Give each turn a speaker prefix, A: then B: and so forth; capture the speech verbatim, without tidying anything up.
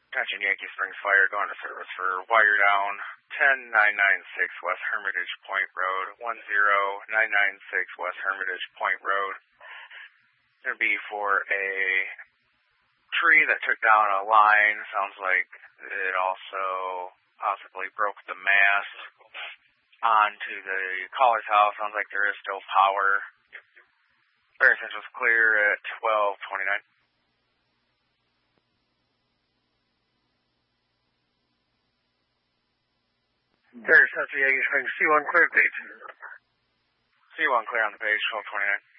A: Attention Yankee Springs Fire, going to service for wire down ten nine nine six West Hermitage Point Road, one zero nine nine six West Hermitage Point Road. Going to be for a tree that took down a line. Sounds like it also possibly broke the mast onto the caller's house. Sounds like there is still power. Fire Essentials clear at twelve twenty-nine.
B: Fire Essentials Yankee Springs, C one clear page.
A: C one clear on the page, twelve twenty-nine.